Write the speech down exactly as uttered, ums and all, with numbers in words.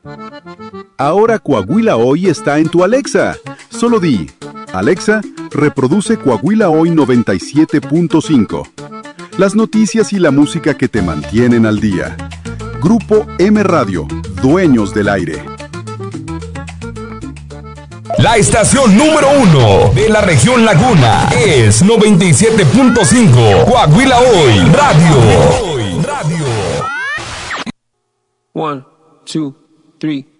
Ahora Coahuila Hoy está en tu Alexa. Solo di, Alexa, reproduce Coahuila Hoy noventa y siete punto cinco. Las noticias y la música que te mantienen al día. Grupo M Radio, dueños del aire. La estación número uno de la región Laguna es noventa y siete punto cinco. Coahuila Hoy Radio. Radio. One, two, three.